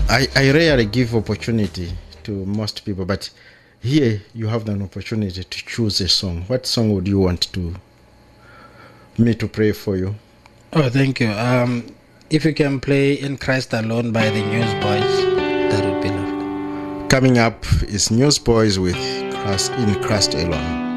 I rarely give opportunity to most people, but here you have an opportunity to choose a song. What song would you want me to pray for you? Oh, thank you. If you can play In Christ Alone by the Newsboys, that would be lovely. Coming up is Newsboys with In Christ Alone.